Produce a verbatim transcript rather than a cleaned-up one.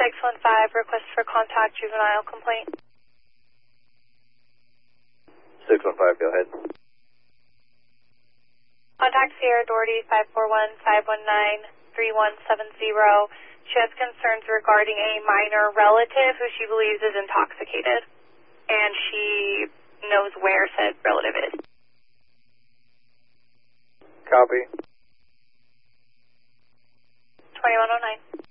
six one five, request for contact, juvenile complaint. six one five, go ahead. Contact Sierra Doherty, five four one, five one nine, three one seven zero. She has concerns regarding a minor relative who she believes is intoxicated, and she knows where said relative is. Copy. twenty-one oh nine.